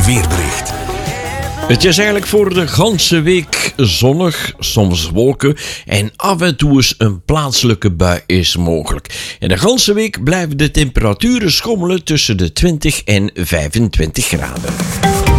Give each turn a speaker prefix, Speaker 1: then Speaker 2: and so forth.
Speaker 1: weerbericht.
Speaker 2: Het is eigenlijk voor de ganse week zonnig, soms wolken en af en toe eens een plaatselijke bui is mogelijk. En de ganse week blijven de temperaturen schommelen tussen de 20 en 25 graden.